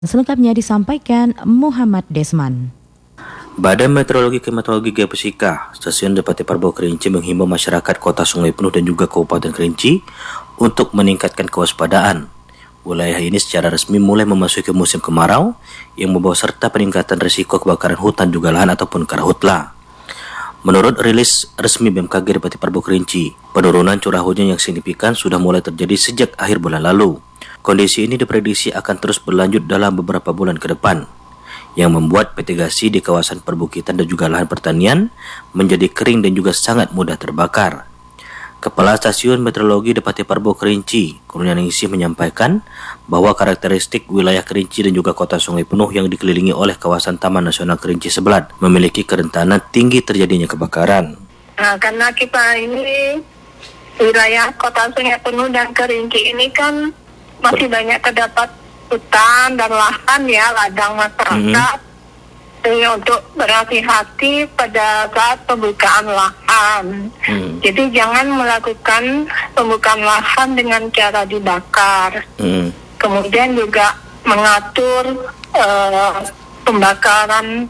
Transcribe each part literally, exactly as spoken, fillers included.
Selengkapnya disampaikan Muhammad Desman. Badan Meteorologi Klimatologi Geofisika Stasiun Depati Parbo Kerinci menghimbau masyarakat Kota Sungai Penuh dan juga Kabupaten Kerinci untuk meningkatkan kewaspadaan. Wilayah ini secara resmi mulai memasuki musim kemarau yang membawa serta peningkatan risiko kebakaran hutan juga lahan ataupun karhutla. Menurut rilis resmi B M K G Depati Parbo Kerinci, penurunan curah hujan yang signifikan sudah mulai terjadi sejak akhir bulan lalu. Kondisi ini diprediksi akan terus berlanjut dalam beberapa bulan ke depan, yang membuat mitigasi di kawasan perbukitan dan juga lahan pertanian menjadi kering dan juga sangat mudah terbakar. Kepala Stasiun Meteorologi Depati Parbo Kerinci, Kurnianingsih menyampaikan bahwa karakteristik wilayah Kerinci dan juga Kota Sungai Penuh yang dikelilingi oleh kawasan Taman Nasional Kerinci Seblat memiliki kerentanan tinggi terjadinya kebakaran. Nah, karena kita ini wilayah Kota Sungai Penuh dan Kerinci ini kan masih banyak terdapat hutan dan lahan ya, ladang masyarakat. Mm-hmm. Jadi untuk berhati-hati pada saat pembukaan lahan. Mm. Jadi jangan melakukan pembukaan lahan dengan cara dibakar. Mm. Kemudian juga mengatur uh, pembakaran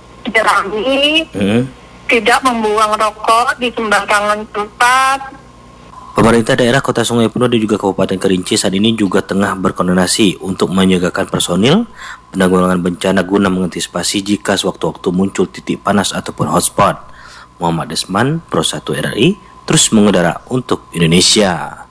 jerami, mm. tidak membuang rokok di sembarangan tempat. Pemerintah daerah Kota Sungai Penuh dan juga Kabupaten Kerinci saat ini juga tengah berkoordinasi untuk menyiagakan personil penanggulangan bencana guna mengantisipasi jika sewaktu-waktu muncul titik panas ataupun hotspot. Muhammad Desman, Pro satu R R I, terus mengudara untuk Indonesia.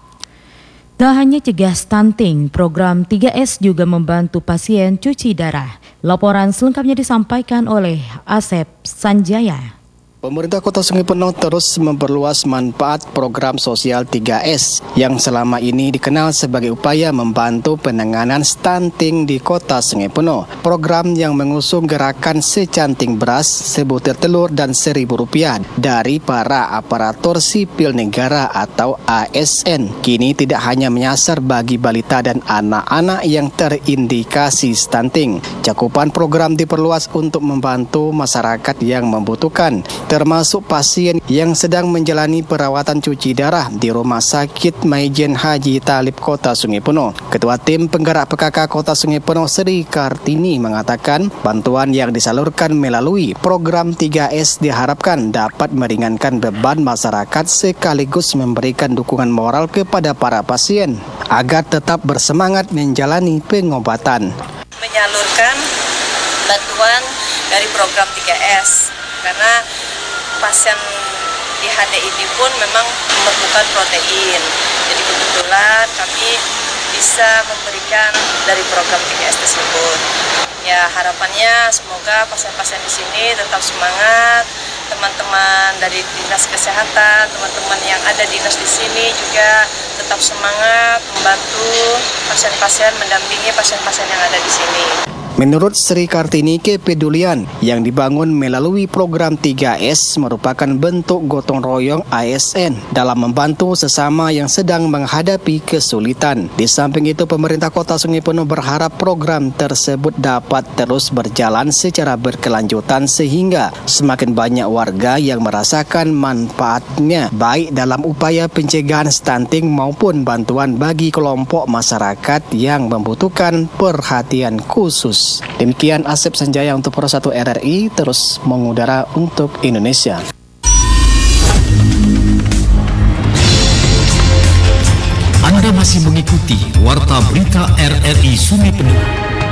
Tak hanya cegah stunting, program tiga S juga membantu pasien cuci darah. Laporan selengkapnya disampaikan oleh Asep Sanjaya. Pemerintah Kota Sungai Penuh terus memperluas manfaat program sosial tiga S yang selama ini dikenal sebagai upaya membantu penanganan stunting di Kota Sungai Penuh. Program yang mengusung gerakan secanting beras, sebutir telur dan seribu rupiah dari para aparatur sipil negara atau A S N kini tidak hanya menyasar bagi balita dan anak-anak yang terindikasi stunting. Cakupan program diperluas untuk membantu masyarakat yang membutuhkan, termasuk pasien yang sedang menjalani perawatan cuci darah di Rumah Sakit Maijen Haji Talib Kota Sungai Penuh. Ketua Tim Penggerak P K K Kota Sungai Penuh Sri Kartini mengatakan bantuan yang disalurkan melalui program tiga S diharapkan dapat meringankan beban masyarakat sekaligus memberikan dukungan moral kepada para pasien agar tetap bersemangat menjalani pengobatan. Menyalurkan bantuan dari program tiga S karena pasien D H D ini pun memang memerlukan protein. Jadi kebetulan kami bisa memberikan dari program tiga S tersebut. Ya, harapannya semoga pasien-pasien di sini tetap semangat. Teman-teman dari Dinas Kesehatan, teman-teman yang ada dinas di sini juga tetap semangat membantu pasien-pasien, mendampingi pasien-pasien yang ada di sini. Menurut Sri Kartini, kepedulian yang dibangun melalui program tiga S merupakan bentuk gotong royong A S N dalam membantu sesama yang sedang menghadapi kesulitan. Di samping itu, pemerintah Kota Sungai Penuh berharap program tersebut dapat terus berjalan secara berkelanjutan sehingga semakin banyak warga yang merasakan manfaatnya, baik dalam upaya pencegahan stunting maupun bantuan bagi kelompok masyarakat yang membutuhkan perhatian khusus. Demikian Asep Sanjaya untuk Pro satu R R I, terus mengudara untuk Indonesia. Anda masih mengikuti Warta Berita R R I Sungai Penuh.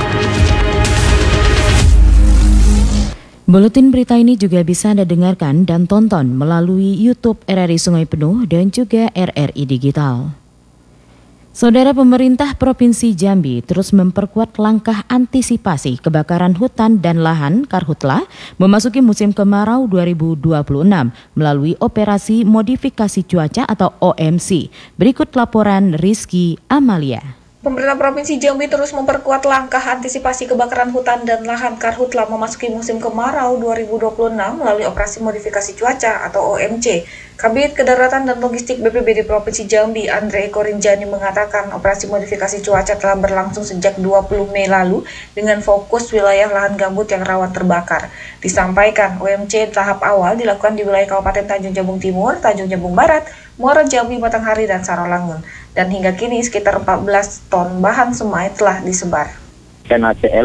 Buletin berita ini juga bisa Anda dengarkan dan tonton melalui YouTube R R I Sungai Penuh dan juga R R I Digital. Saudara, pemerintah Provinsi Jambi terus memperkuat langkah antisipasi kebakaran hutan dan lahan karhutla memasuki musim kemarau dua ribu dua puluh enam melalui operasi modifikasi cuaca atau O M C. Berikut laporan Rizky Amalia. Pemerintah Provinsi Jambi terus memperkuat langkah antisipasi kebakaran hutan dan lahan karhutla memasuki musim kemarau dua ribu dua puluh enam melalui operasi modifikasi cuaca atau O M C. Kabid Kedaruratan dan Logistik B P B D Provinsi Jambi, Andre Eko Rinjani, mengatakan operasi modifikasi cuaca telah berlangsung sejak dua puluh Mei lalu dengan fokus wilayah lahan gambut yang rawan terbakar. Disampaikan, O M C tahap awal dilakukan di wilayah Kabupaten Tanjung Jabung Timur, Tanjung Jabung Barat, Muara Jambi, Batanghari, dan Saralangun. Dan hingga kini sekitar empat belas ton bahan semai telah disebar. N A C L